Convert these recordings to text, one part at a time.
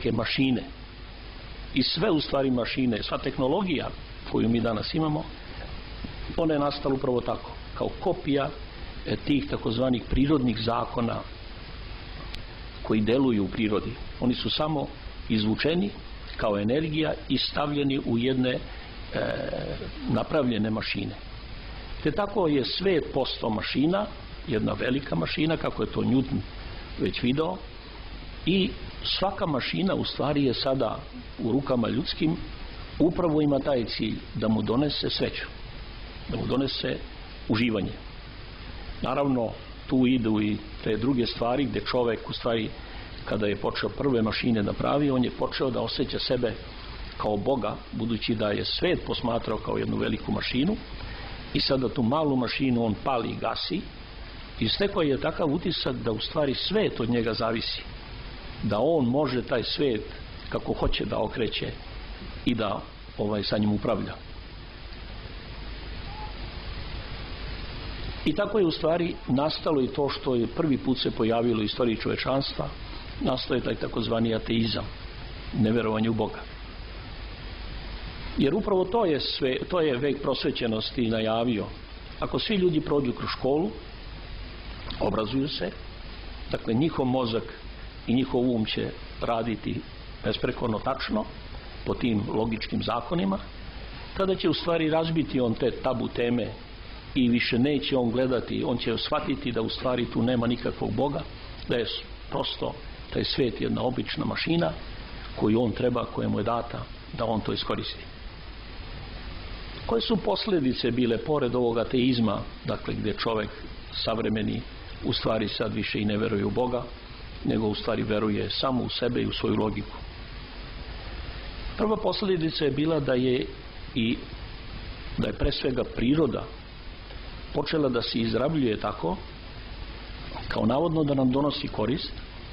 neke mašine. I sve u stvari mašine, sva tehnologija koju mi danas imamo, ona je nastala upravo tako, kao kopija tih takozvanih prirodnih zakona koji deluju u prirodi. Oni su samo izvučeni kao energija i stavljeni u jedne napravljene mašine. Te tako je svet postao mašina, jedna velika mašina, kako je to Newton već video, i svaka mašina u stvari je sada u rukama ljudskim, upravo ima taj cilj da mu donese sreću, da mu donese uživanje. Naravno, tu idu i te druge stvari gdje čovjek u stvari, kada je počeo prve mašine da pravi, on je počeo da osjeća sebe kao Boga, budući da je svet posmatrao kao jednu veliku mašinu, i sada tu malu mašinu on pali i gasi, i stekao je takav utisak da u stvari svet od njega zavisi, da on može taj svet kako hoće da okreće i da sa njim upravlja. I tako je u stvari nastalo i to što je prvi put se pojavilo u istoriji čovečanstva, nastao je taj takozvani ateizam, neverovanje u Boga. Jer upravo to je vek prosvećenosti najavio. Ako svi ljudi prođu kroz školu, obrazuju se, dakle njihov mozak i njihov um će raditi besprekorno tačno po tim logičkim zakonima, tada će u stvari razbiti on te tabu teme i više neće on gledati, on će shvatiti da u stvari tu nema nikakvog Boga, da je prosto taj svet jedna obična mašina koju on treba, koja mu je data da on to iskoristi. Koje su posljedice bile pored ovog ateizma, dakle gdje čovjek savremeni u stvari sad više i ne veruje u Boga, nego u stvari veruje samo u sebe i u svoju logiku? Prva posljedica je bila da je pre svega priroda počela da se izrabljuje tako, kao navodno da nam donosi korist,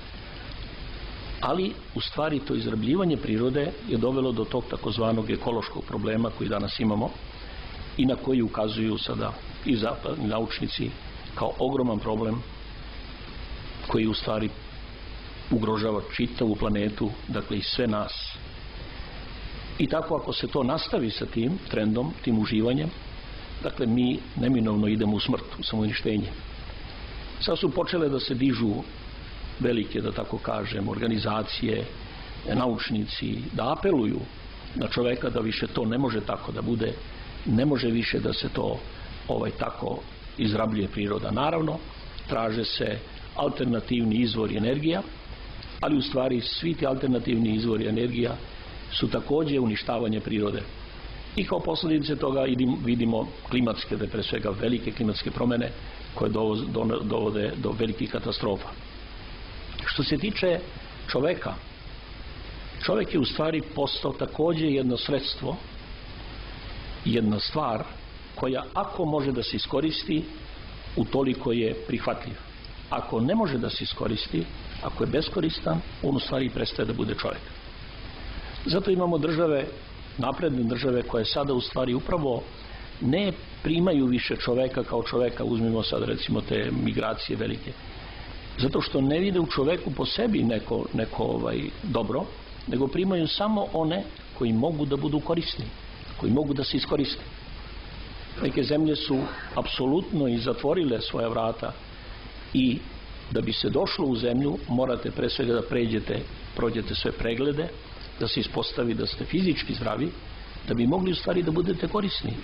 ali u stvari to izrabljivanje prirode je dovelo do tog takozvanog ekološkog problema koji danas imamo i na koji ukazuju sada i zapadni naučnici kao ogroman problem koji u stvari ugrožava čitavu planetu, dakle i sve nas. I tako ako se to nastavi sa tim trendom, tim uživanjem, dakle mi neminovno idemo u smrt, u samouništenje. Sad su počele da se dižu velike, da tako kažem, organizacije, naučnici, da apeluju na čoveka da više to ne može tako da bude, ne može više da se to tako izrabljuje priroda. Naravno, traže se alternativni izvori energija, ali u stvari svi ti alternativni izvori energija su također uništavanje prirode. I kao posljedice toga vidimo klimatske, da pre svega velike klimatske promjene koje dovode do velikih katastrofa. Što se tiče čoveka, čovjek je u stvari postao također jedno sredstvo, jedna stvar koja ako može da se iskoristi, utoliko je prihvatljiv. Ako ne može da se iskoristi, ako je beskoristan, on u stvari prestaje da bude čovjek. Zato imamo države, napredne države, koje sada u stvari upravo ne primaju više čoveka kao čoveka. Uzmimo sad recimo te migracije velike, zato što ne vide u čoveku po sebi neko dobro, nego primaju samo one koji mogu da budu korisni, koji mogu da se iskoriste. Neke zemlje su apsolutno i zatvorile svoja vrata, i da bi se došlo u zemlju morate pre svega da prođete sve preglede, da se ispostavi da ste fizički zdravi, da bi mogli u stvari da budete korisni,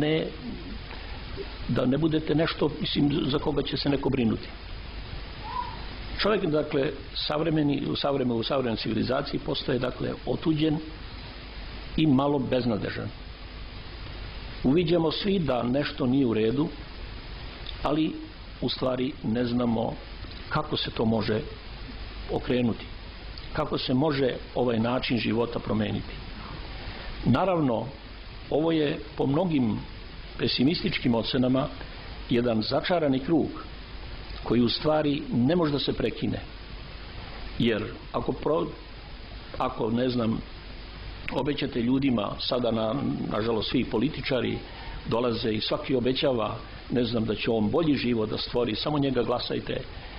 da ne budete nešto, mislim, za koga će se neko brinuti. Čovjek, dakle, u savremenoj civilizaciji postaje, dakle, otuđen i malo beznadežan. Uviđamo svi da nešto nije u redu, ali u stvari ne znamo kako se to može okrenuti, kako se može ovaj način života promeniti. Naravno, ovo je po mnogim pesimističkim ocenama jedan začarani krug koji u stvari ne može da se prekine. Jer ako ne znam, obećate ljudima, sada nažalost svi političari dolaze i svaki obećava, ne znam, da će on bolji život da stvori, samo njega glasajte,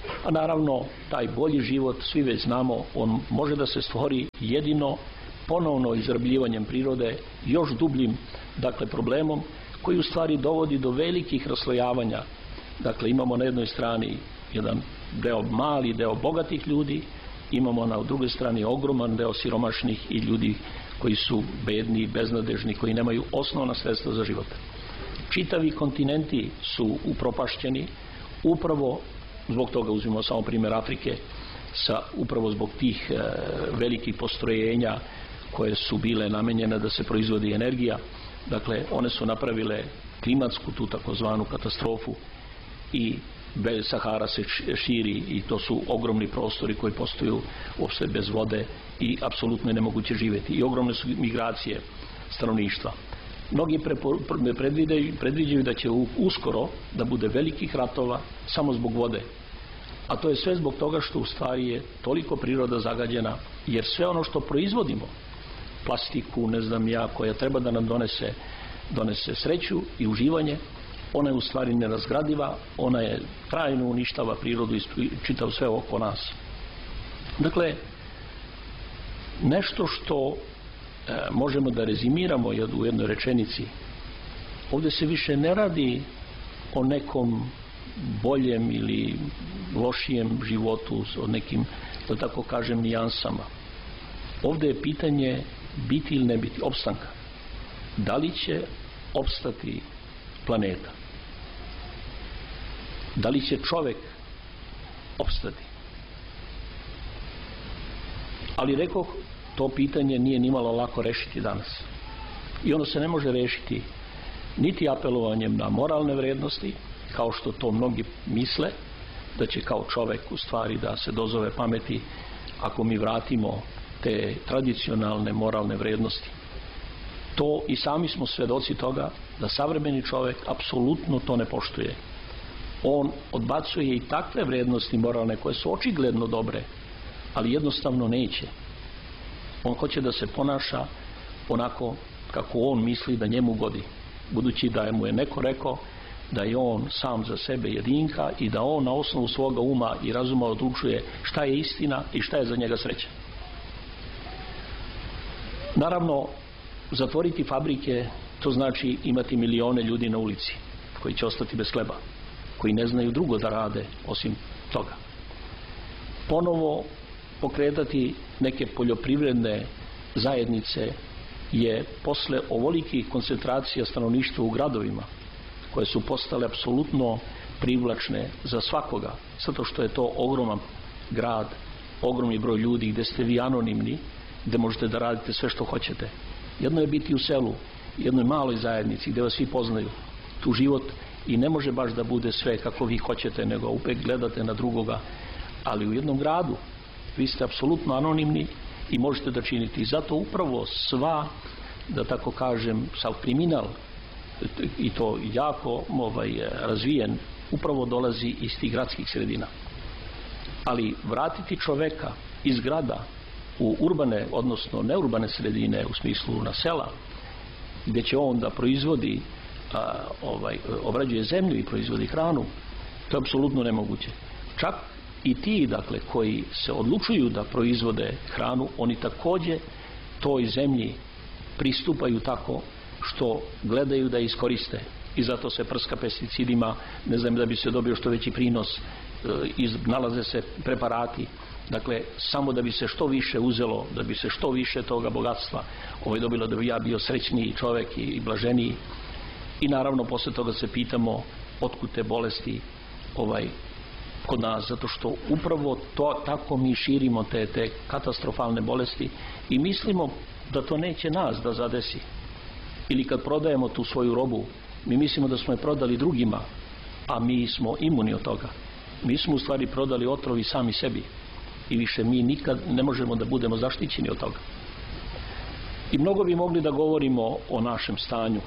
A naravno, taj bolji život, svi već znamo, on može da se stvori jedino ponovno izrabljivanjem prirode, još dubljim, dakle, problemom, koji u stvari dovodi do velikih raslojavanja. Dakle, imamo na jednoj strani jedan deo, mali deo bogatih ljudi, imamo na drugoj strani ogroman deo siromašnih i ljudi koji su bedni, beznadežni, koji nemaju osnovna sredstva za život. Čitavi kontinenti su upropašćeni, upravo zbog toga, uzmimo samo primjer Afrike, upravo zbog tih velikih postrojenja koje su bile namenjene da se proizvodi energija. Dakle, one su napravile klimatsku, tu takozvanu katastrofu, i Sahara se širi i to su ogromni prostori koji postaju uopšte bez vode i apsolutno je nemoguće živjeti. I ogromne su migracije stanovništva. Mnogi predviđaju da će uskoro da bude velikih ratova samo zbog vode. A to je sve zbog toga što u stvari je toliko priroda zagađena, jer sve ono što proizvodimo, plastiku, ne znam ja, koja treba da nam donese sreću i uživanje, ona je u stvari nerazgradiva, ona je trajno uništava prirodu i čitav sve oko nas. Dakle, nešto što možemo da rezimiramo u jednoj rečenici, ovdje se više ne radi o nekom boljem ili lošijem životu, o nekim, da tako kažem, nijansama. Ovdje je pitanje biti ili ne biti, opstanka. Da li će opstati planeta? Da li će čovjek opstati? Ali rekoh, to pitanje nije nimalo lako rešiti danas. I ono se ne može rešiti niti apelovanjem na moralne vrednosti, kao što to mnogi misle, da će kao čovjek u stvari da se dozove pameti ako mi vratimo te tradicionalne moralne vrednosti. To i sami smo svedoci toga da savremeni čovjek apsolutno to ne poštuje. On odbacuje i takve vrednosti moralne koje su očigledno dobre, ali jednostavno neće. On hoće da se ponaša onako kako on misli da njemu godi, budući da mu je neko rekao da je on sam za sebe jedinka i da on na osnovu svoga uma i razuma odlučuje šta je istina i šta je za njega sreća. Naravno, zatvoriti fabrike, to znači imati milione ljudi na ulici koji će ostati bez hleba, koji ne znaju drugo da rade osim toga. Ponovo pokretati neke poljoprivredne zajednice je posle ovolikih koncentracija stanovništva u gradovima, koje su postale apsolutno privlačne za svakoga, zato što je to ogroman grad, ogromni broj ljudi gdje ste vi anonimni, gdje možete da radite sve što hoćete. Jedno je biti u selu, jednoj maloj zajednici gdje vas svi poznaju. Tu život i ne može baš da bude sve kako vi hoćete, nego uvek gledate na drugoga. Ali u jednom gradu vi ste apsolutno anonimni i možete da činiti. I zato upravo sva, da tako kažem, sav kriminal, i to jako razvijen, upravo dolazi iz tih gradskih sredina. Ali vratiti čoveka iz grada u urbane, odnosno neurbane sredine, u smislu na sela, gdje će on da proizvodi, obrađuje zemlju i proizvodi hranu, to je apsolutno nemoguće. Čak i ti, dakle, koji se odlučuju da proizvode hranu, oni također toj zemlji pristupaju tako što gledaju da iskoriste i zato se prska pesticidima, ne znam, da bi se dobio što veći prinos, nalaze se preparati, dakle, samo da bi se što više uzelo, da bi se što više toga bogatstva dobilo, da bi ja bio srećniji čovjek i blaženiji. I naravno posle toga se pitamo otkud te bolesti kod nas, zato što upravo to, tako mi širimo te katastrofalne bolesti i mislimo da to neće nas da zadesi. Ili kad prodajemo tu svoju robu, mi mislimo da smo je prodali drugima, a mi smo imuni od toga. Mi smo u stvari prodali otrovi sami sebi i više mi nikad ne možemo da budemo zaštićeni od toga. I mnogo bi mogli da govorimo o našem stanju,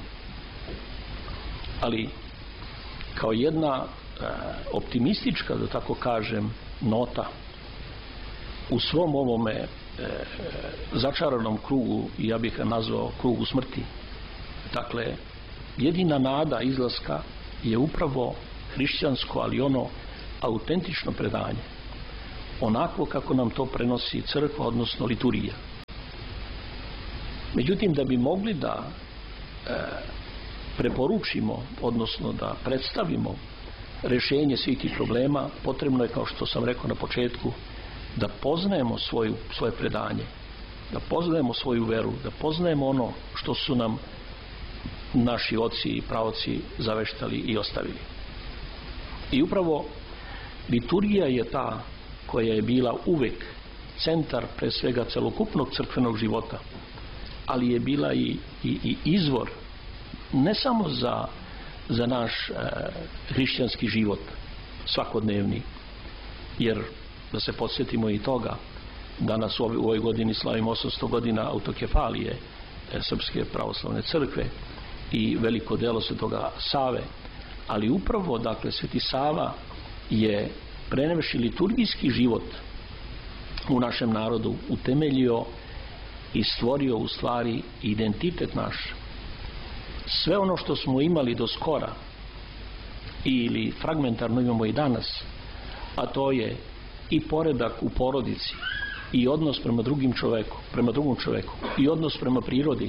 ali kao jedna optimistička, da tako kažem, nota u svom ovome začaranom krugu, ja bih ga nazvao krugu smrti. Dakle, jedina nada izlaska je upravo hrišćansko, ali ono autentično predanje, onako kako nam to prenosi crkva, odnosno liturgija. Međutim, da bi mogli da preporučimo, odnosno da predstavimo rješenje svih tih problema, potrebno je, kao što sam rekao na početku, da poznajemo svoje predanje, da poznajemo svoju veru, da poznajemo ono što su nam naši oci i praoci zaveštali i ostavili. I upravo liturgija je ta koja je bila uvek centar pre svega celokupnog crkvenog života, ali je bila i izvor ne samo za naš hrišćanski život svakodnevni, jer da se podsjetimo i toga, danas u ovoj godini slavimo 800 godina autokefalije Srpske pravoslavne crkve i veliko delo Svetoga Save, ali upravo, dakle, Sveti Sava je prenevši liturgijski život u našem narodu utemeljio i stvorio u stvari identitet naš. Sve ono što smo imali do skora ili fragmentarno imamo i danas, a to je i poredak u porodici, i odnos prema drugom čoveku, i odnos prema prirodi,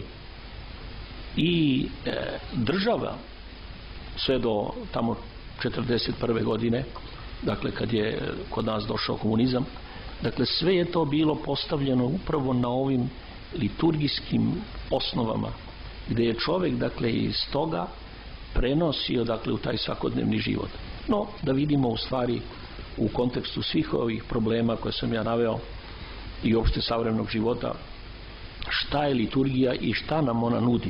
i država, sve do tamo 1941. godine, dakle kad je kod nas došao komunizam, dakle sve je to bilo postavljeno upravo na ovim liturgijskim osnovama, gdje je čovjek, dakle, iz toga prenosio, dakle, u taj svakodnevni život. No, da vidimo u stvari u kontekstu svih ovih problema koje sam ja naveo i uopšte savremenog života, šta je liturgija i šta nam ona nudi.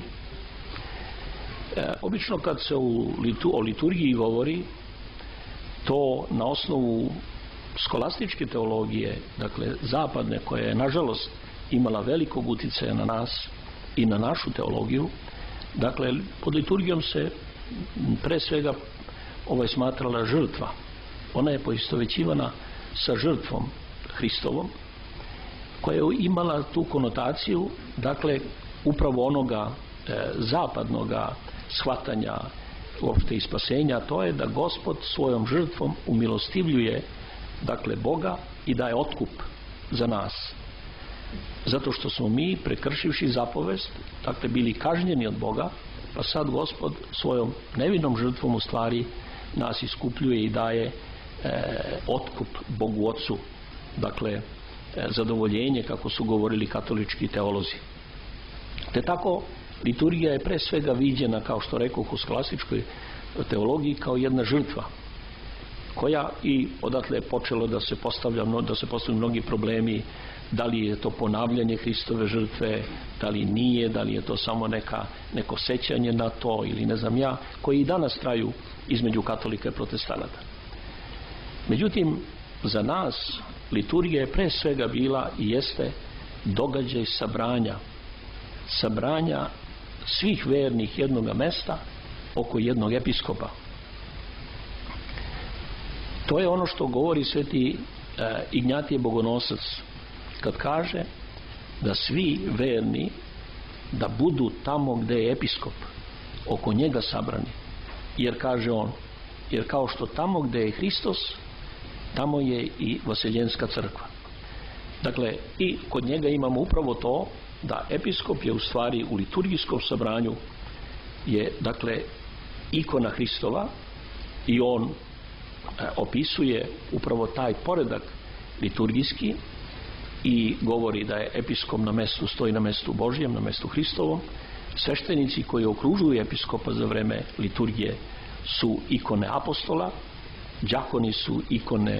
Obično kad se o liturgiji govori, to na osnovu skolastičke teologije, dakle zapadne, koja je nažalost imala velikog uticaja na nas i na našu teologiju, dakle pod liturgijom se pre svega smatrala žrtva. Ona je poistovećivana sa žrtvom Hristovom, koja je imala tu konotaciju, dakle upravo onoga zapadnoga shvatanja uopšte i spasenja, to je da Gospod svojom žrtvom umilostivljuje, dakle, Boga i daje otkup za nas. Zato što smo mi, prekršivši zapovest, dakle, bili kažnjeni od Boga, pa sad Gospod svojom nevinom žrtvom u stvari nas iskupljuje i daje otkup Bogu Otcu, dakle, zadovoljenje, kako su govorili katolički teolozi. Te tako, liturgija je pre svega viđena, kao što rekao, u skolastičkoj teologiji kao jedna žrtva, koja i odatle je počelo da se postavljaju mnogi problemi, da li je to ponavljanje Hristove žrtve, da li nije, da li je to samo neko sećanje na to ili ne znam ja, koji i danas traju između katolika i protestanata. Međutim, za nas liturgija je pre svega bila i jeste događaj sabranja svih vernih jednoga mesta oko jednog episkopa. To je ono što govori sveti Ignjatije Bogonosac kad kaže da svi verni da budu tamo gde je episkop, oko njega sabrani, jer kaže on, jer kao što tamo gde je Hristos, tamo je i Vaseljenska crkva. Dakle, i kod njega imamo upravo to da episkop je u stvari u liturgijskom sabranju je, dakle, ikona Hristova i on opisuje upravo taj poredak liturgijski i govori da je episkop stoji na mestu Božjem, na mestu Hristovom. Sveštenici koji okružuju episkopa za vreme liturgije su ikone apostola, đakoni su ikone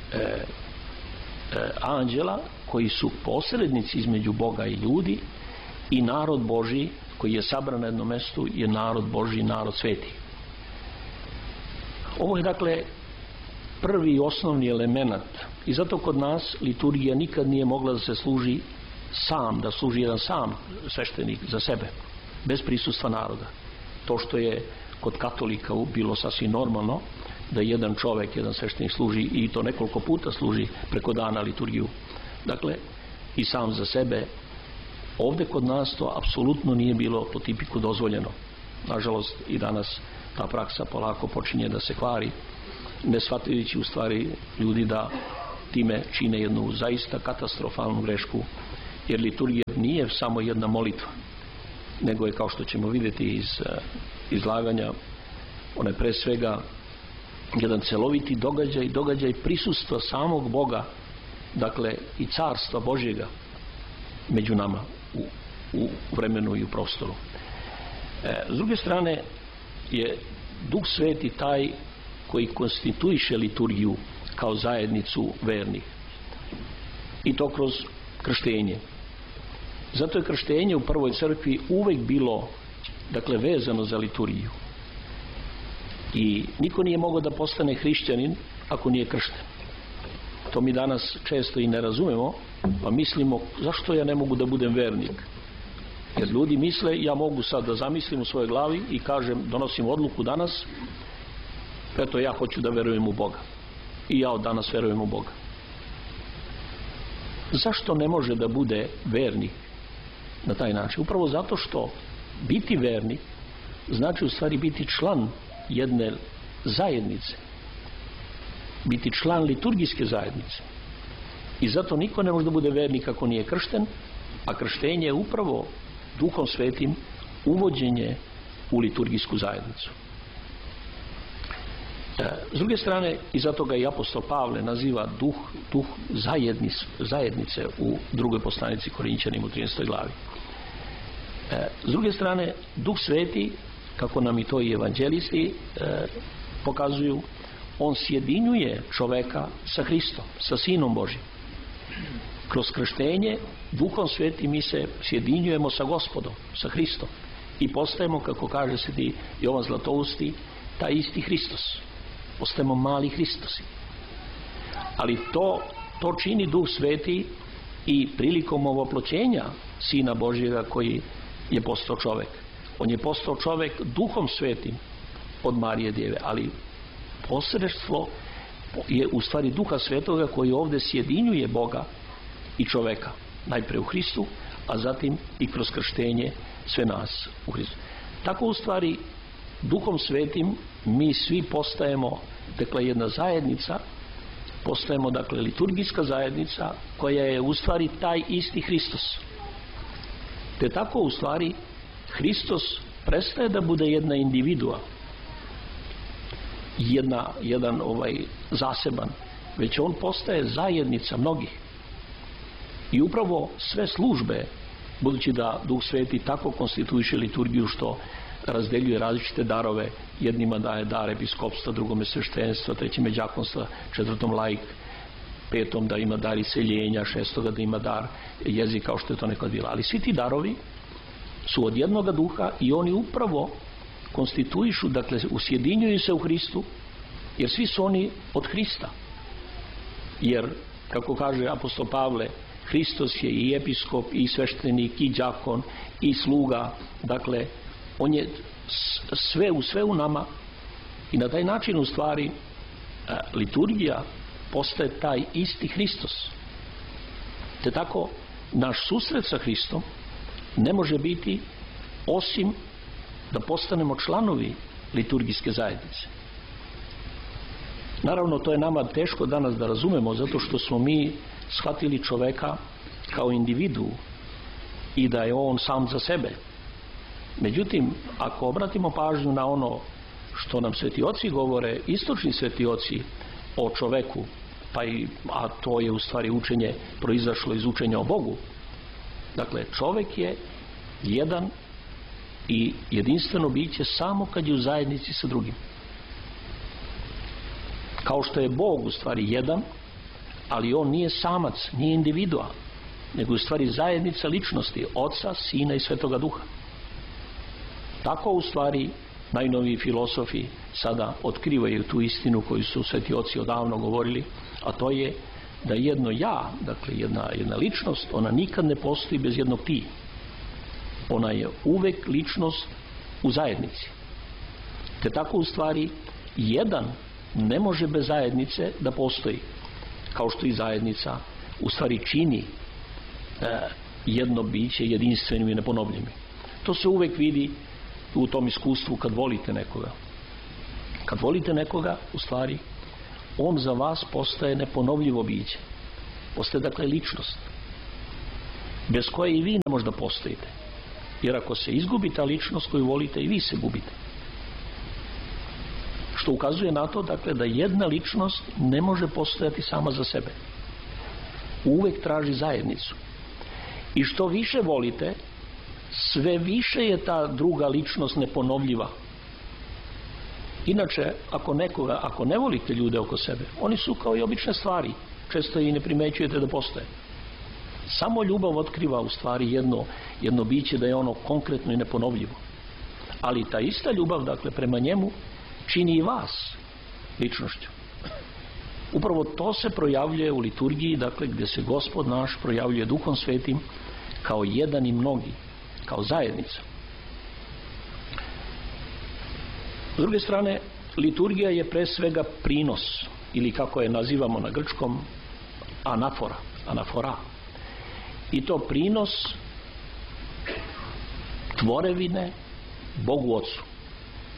anđela, koji su posrednici između Boga i ljudi, i narod Božji koji je sabran na jednom mestu je narod Božji, narod sveti. Ovo je, dakle, prvi i osnovni element, i zato kod nas liturgija nikad nije mogla da se služi sam, da služi jedan sam sveštenik za sebe, bez prisustva naroda. To što je kod katolika bilo sasvim normalno, da jedan čovek, jedan sveštenik služi, i to nekoliko puta služi preko dana liturgiju, dakle, i sam za sebe. Ovde kod nas to apsolutno nije bilo po tipiku dozvoljeno. Nažalost, i danas ta praksa polako počinje da se kvari, ne shvatajući u stvari ljudi da time čine jednu zaista katastrofalnu grešku, jer liturgija nije samo jedna molitva, nego je, kao što ćemo vidjeti iz izlaganja, ona je pre svega jedan celoviti događaj prisustva samog Boga, dakle i carstva Božjega među nama u vremenu i u prostoru. S druge strane je Duh Sveti taj koji konstituiše liturgiju kao zajednicu vernih, i to kroz krštenje. Zato je krštenje u prvoj crkvi uvek bilo, dakle, vezano za liturgiju, i niko nije mogao da postane hrišćanin ako nije kršten. To mi danas često i ne razumemo, pa mislimo, zašto ja ne mogu da budem vernik? Jer ljudi misle, ja mogu sad da zamislim u svojoj glavi i kažem, donosim odluku danas, eto, ja hoću da verujem u Boga i ja od danas verujem u Boga. Zašto ne može da bude vernik na taj način? Upravo zato što biti vernik znači u stvari biti član jedne zajednice, biti član liturgijske zajednice, i zato niko ne može da bude vernik ako nije kršten, a krštenje je upravo Duhom Svetim uvođenje u liturgijsku zajednicu. S druge strane, i zato ga i apostol Pavle naziva duh zajednice u drugoj poslanici Korinćanima u 13. glavi. S druge strane, Duh Sveti, kako nam i to i evanđelisti pokazuju, on sjedinjuje čoveka sa Hristom, sa Sinom Božjim. Kroz krštenje Duhom Svetim mi se sjedinjujemo sa Gospodom, sa Hristom, i postajemo, kako kaže sveti Jovan Zlatousti, taj isti Hristos. Postajemo mali Hristosi. Ali to čini Duh Sveti i prilikom ovoploćenja Sina Božjega koji je postao čovek. On je postao čovek Duhom Svetim od Marije Djeve, ali posredstvo je u stvari Duha Svetoga koji ovdje sjedinjuje Boga i čoveka, najpre u Hristu, a zatim i kroz krštenje sve nas u Hristu. Tako u stvari Duhom Svetim mi svi postajemo, dakle, jedna zajednica, postajemo, dakle, liturgijska zajednica koja je u stvari taj isti Hristos. Te tako u stvari Hristos prestaje da bude jedna individua, jedan zaseban, već on postaje zajednica mnogih. I upravo sve službe, budući da Duh Sveti tako konstituiše liturgiju što razdeljuje različite darove, jednima daje dar episkopstva, drugome sveštenstva, trećime đakonstva, četvrtom laik, petom da ima dar iseljenja, šestoga da ima dar jezika, kao što je to nekad bilo. Ali svi ti darovi su od jednoga duha i oni upravo konstituišu, dakle, usjedinjuju se u Hristu, jer svi su oni od Hrista. Jer, kako kaže apostol Pavle, Hristos je i episkop, i sveštenik, i đakon, i sluga, dakle, on je sve u nama, i na taj način u stvari liturgija postaje taj isti Hristos. Te tako naš susret sa Hristom ne može biti osim da postanemo članovi liturgijske zajednice. Naravno, to je nama teško danas da razumemo, zato što smo mi shvatili čoveka kao individu i da je on sam za sebe. Međutim, ako obratimo pažnju na ono što nam sveti oci govore, istočni sveti oci o čoveku, a to je u stvari učenje proizašlo iz učenja o Bogu. Dakle, čovek je jedan i jedinstveno biće samo kad je u zajednici sa drugim. Kao što je Bog u stvari jedan, ali on nije samac, nije individua, nego u stvari zajednica ličnosti, Oca, Sina i Svetoga Duha. Tako u stvari najnoviji filosofi sada otkrivaju tu istinu koju su sveti oci odavno govorili, a to je da jedno ja, dakle jedna ličnost, ona nikad ne postoji bez jednog ti. Ona je uvek ličnost u zajednici. Te tako u stvari jedan ne može bez zajednice da postoji, kao što i zajednica u stvari čini jedno biće jedinstvenim i neponovljivim. To se uvek vidi u tom iskustvu kad volite nekoga. Kad volite nekoga, u stvari, on za vas postaje neponovljivo biće. Postaje dakle ličnost, bez koje i vi ne možda postojite. Jer ako se izgubi ta ličnost koju volite, i vi se gubite. Što ukazuje na to, dakle, da jedna ličnost ne može postojati sama za sebe. Uvek traži zajednicu. I što više volite, sve više je ta druga ličnost neponovljiva. Inače, ako ne volite ljude oko sebe, oni su kao i obične stvari. Često i ne primećujete da postoje. Samo ljubav otkriva u stvari jedno biće da je ono konkretno i neponovljivo. Ali ta ista ljubav, dakle, prema njemu čini i vas ličnošću. Upravo to se projavljuje u liturgiji, dakle, gdje se Gospod naš projavljuje Duhom Svetim kao jedan i mnogi, kao zajednica. S druge strane, liturgija je pre svega prinos, ili kako je nazivamo na grčkom, anafora. I to prinos tvorevine Bogu Otcu.